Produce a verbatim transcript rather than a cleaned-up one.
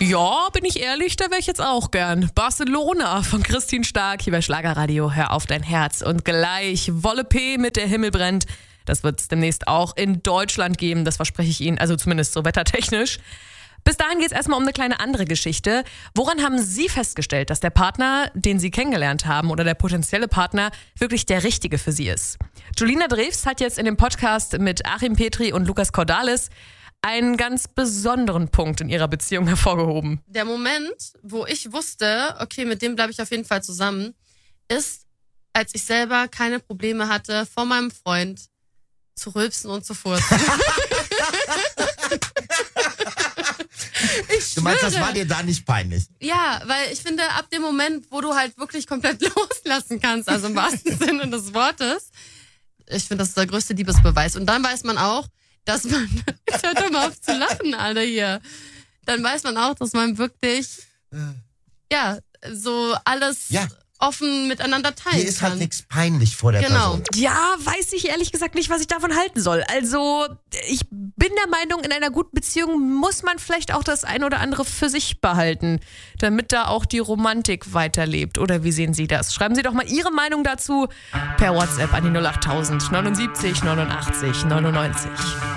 Ja, bin ich ehrlich, da wäre ich jetzt auch gern. Barcelona von Christine Stark hier bei Schlagerradio. Hör auf dein Herz. Und gleich Wolle P mit Der Himmel brennt. Das wird es demnächst auch in Deutschland geben, das verspreche ich Ihnen, also zumindest so wettertechnisch. Bis dahin geht es erstmal um eine kleine andere Geschichte. Woran haben Sie festgestellt, dass der Partner, den Sie kennengelernt haben oder der potenzielle Partner wirklich der richtige für Sie ist? Julina Drews hat jetzt in dem Podcast mit Achim Petri und Lukas Cordalis einen ganz besonderen Punkt in ihrer Beziehung hervorgehoben. Der Moment, wo ich wusste, okay, mit dem bleibe ich auf jeden Fall zusammen, ist, als ich selber keine Probleme hatte, vor meinem Freund zu rülpsen und zu furzen. Du meinst, das war dir da nicht peinlich? Ja, weil ich finde, ab dem Moment, wo du halt wirklich komplett loslassen kannst, also im wahrsten Sinne des Wortes, ich finde, das ist der größte Liebesbeweis. Und dann weiß man auch, dass man, jetzt hört doch mal auf zu lachen, alle hier. Dann weiß man auch, dass man wirklich, ja, so alles ja. offen miteinander teilen kann. Hier ist halt nichts peinlich vor der genau. Person. Ja, weiß ich ehrlich gesagt nicht, was ich davon halten soll. Also, ich bin der Meinung, in einer guten Beziehung muss man vielleicht auch das ein oder andere für sich behalten, damit da auch die Romantik weiterlebt. Oder wie sehen Sie das? Schreiben Sie doch mal Ihre Meinung dazu per WhatsApp an die null acht tausend neunundsiebzig neunundachtzig neunundneunzig.